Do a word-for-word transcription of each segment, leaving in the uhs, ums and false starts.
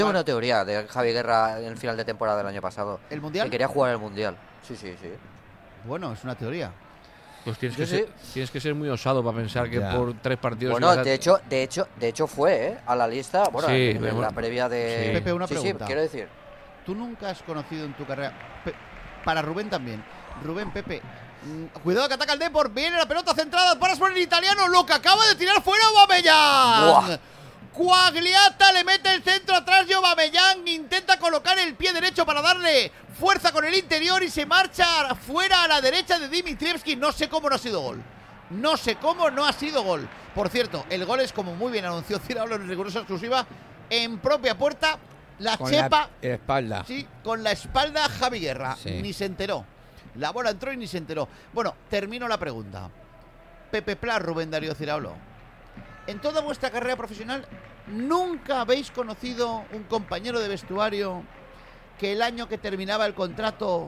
Tengo una teoría de Javi Guerra en el final de temporada del año pasado. ¿El Mundial? Que quería jugar el Mundial. Sí, sí, sí. Bueno, es una teoría. Pues tienes Sí, que, sí. ser, tienes que ser muy osado para pensar que Ya. por tres partidos... Bueno, ibas a- de hecho, de hecho, de hecho fue, ¿eh? A la lista, bueno, Sí, en, en bueno, la previa de... sí. Pepe, una sí, pregunta. sí, quiero decir. ¿Tú nunca has conocido en tu carrera... Pe- para Rubén también. Rubén, Pepe... mm, Cuidado que ataca el Depor. Viene la pelota centrada. Paras por el italiano. Lo que acaba de tirar fuera Aubameyang. Buah. Quagliata le mete el centro atrás de Aubameyang. Intenta colocar el pie derecho para darle fuerza con el interior y se marcha fuera a la derecha de Dimitrievski. No sé cómo no ha sido gol. No sé cómo no ha sido gol. Por cierto, el gol es, como muy bien anunció Ciraulo en rigurosa exclusiva, en propia puerta. La Con chepa... la espalda. Sí, con la espalda Javi Guerra. Sí. Ni se enteró. La bola entró y ni se enteró. Bueno, termino la pregunta. Pepe Pla, Rubén Darío Ciraulo. En toda vuestra carrera profesional, ¿nunca habéis conocido un compañero de vestuario que el año que terminaba el contrato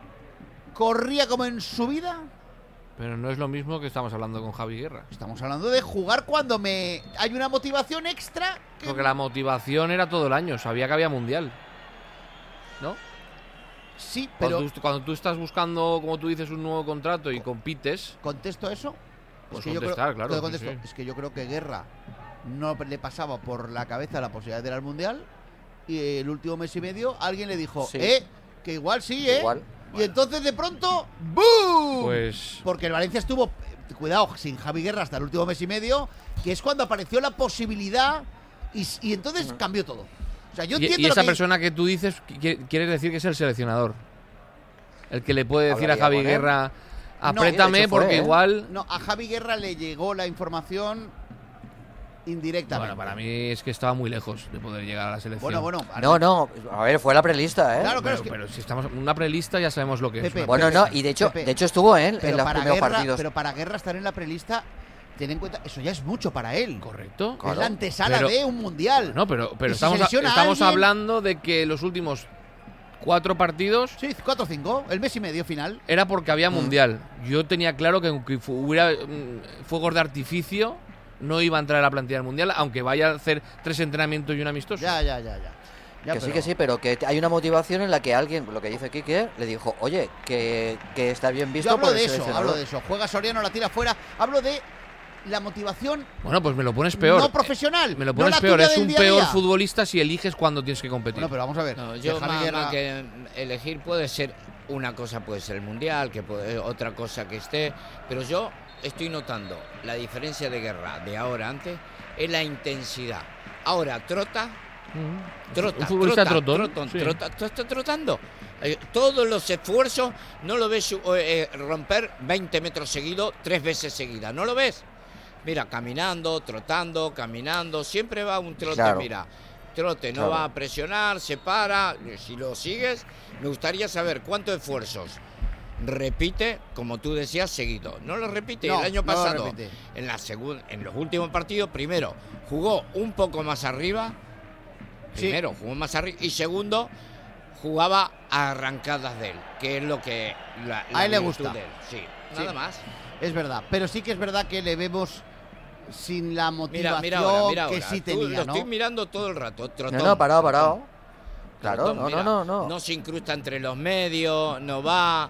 corría como en su vida? Pero no es lo mismo que estamos hablando con Javi Guerra. Estamos hablando de jugar cuando me hay una motivación extra. Que... Porque la motivación era todo el año, sabía que había Mundial. ¿No? Sí, pero Cuando tú, cuando tú estás buscando, como tú dices, un nuevo contrato y compites, ¿contesto eso? pues Es que yo contestar, creo- claro. te contesto. sí, sí. Es que yo creo que Guerra no le pasaba por la cabeza la posibilidad de ir al Mundial y el último mes y medio alguien le dijo, Sí. eh, que igual sí, eh. Igual. Y entonces de pronto, ¡boom! Pues Porque el Valencia estuvo, eh, cuidado, sin Javi Guerra hasta el último mes y medio, que es cuando apareció la posibilidad y, y entonces Ujú. cambió todo. O sea, yo y, entiendo y lo esa que- persona que tú dices, qui- quieres decir que es el seleccionador. El que le puede decir a Hablaría Javi con él. Guerra, No, apriétame de hecho fue, porque ¿eh? igual... No, a Javi Guerra le llegó la información indirectamente. Bueno, para mí es que estaba muy lejos de poder llegar a la selección. Bueno, bueno, ahora- No, no, a ver, fue la prelista, ¿eh? Claro, Pero, es que- pero si estamos en una prelista ya sabemos lo que es. Pepe, una Bueno, prelista. no, y de hecho, Pepe, de hecho estuvo ¿eh? en pero los para primeros Guerra, partidos. pero para Guerra estar en la prelista, ten en cuenta, eso ya es mucho para él. Correcto. Claro. Es la antesala Pero- de un mundial. No, pero, pero Y si estamos, se lesiona estamos alguien- hablando de que los últimos cuatro partidos Sí, cuatro cinco, el mes y medio final. era porque había Mm. Mundial. Yo tenía claro que aunque fu- hubiera mm, fuegos de artificio, no iba a entrar a la plantilla del Mundial, aunque vaya a hacer tres entrenamientos y un amistoso. Ya, ya, ya, ya. Ya, que sí, pero- que sí, pero que hay una motivación en la que alguien, lo que dice Quique, le dijo, oye, que, que está bien visto Yo hablo por el de eso, seleccionador. hablo de eso. Juega Soriano, la tira fuera. Hablo de la motivación Bueno, pues me lo pones peor. no profesional. Me lo no pones la peor. tuya Es del un día a peor día. futbolista si eliges cuando tienes que competir. Bueno, pero vamos a ver. No, que yo Javi más, Guerra- más que elegir puede ser una cosa, puede ser el mundial, que puede, otra cosa que esté, pero yo estoy notando la diferencia de Guerra de ahora antes es la intensidad. Ahora trota, Mm. trota, Un futbolista trota, trotón, trotón, sí. trota, trota, está trotando. Eh, todos los esfuerzos no lo ves eh, romper veinte metros seguidos, tres veces seguidas, ¿no lo ves? Mira, caminando, trotando, caminando, siempre va un trote, Claro. mira. Trote, no Claro. va a presionar, se para. Si lo sigues, me gustaría saber cuántos esfuerzos repite, como tú decías, seguido. No lo repite. No, el año no lo pasado, repite. en la segun- en los últimos partidos, primero jugó un poco más arriba. Sí. Primero jugó más arriba y segundo jugaba a arrancadas de él, que es lo que la, la A él le virtud gusta. de él. Sí, Sí. nada más. Es verdad, pero sí que es verdad que le vemos sin la Mira, motivación mira ahora, mira que ahora. sí Tú tenía, lo ¿no? estoy mirando todo el rato. Trotón, No, no, parado, trotón. parado. Claro, Trotón, no, mira, no, no, no. No se incrusta entre los medios, no va.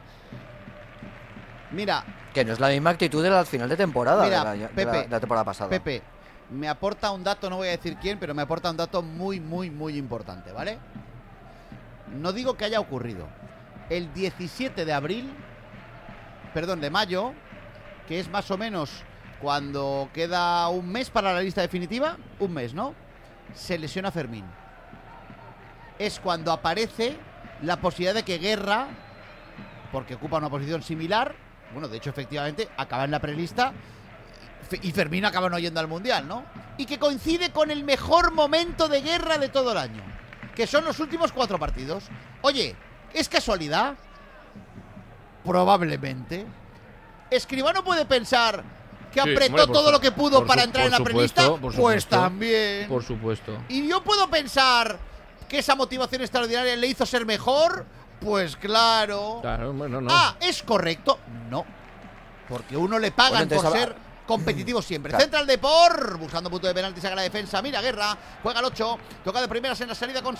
Mira, Que no es la misma actitud de la final de temporada, Mira, de, la, de la- Pepe, de la temporada pasada. Pepe, me aporta un dato, no voy a decir quién, pero me aporta un dato muy, muy, muy importante, ¿vale? No digo que haya ocurrido. El diecisiete de abril, perdón, de mayo, que es más o menos cuando queda un mes para la lista definitiva, un mes, ¿no? Se lesiona Fermín. Es cuando aparece la posibilidad de que Guerra, porque ocupa una posición similar, bueno, de hecho, efectivamente, acaba en la prelista Fe- y Fermín acaba no yendo al Mundial, ¿no? Y que coincide con el mejor momento de Guerra de todo el año, que son los últimos cuatro partidos. Oye, ¿es casualidad? Probablemente. Escribano puede pensar que Sí, apretó hombre, por todo su- lo que pudo por para su- entrar por en la supuesto, prelista. por Pues supuesto. también. Por supuesto. Y yo puedo pensar que esa motivación extraordinaria le hizo ser mejor. Pues claro. Claro, bueno, no. Ah, ¿es correcto? No. Porque uno le pagan Bueno, entonces por habla- ser competitivo siempre. Claro. Central Depor, buscando punto de penalti, saca la defensa. Mira, Guerra, juega al ocho, toca de primeras en la salida con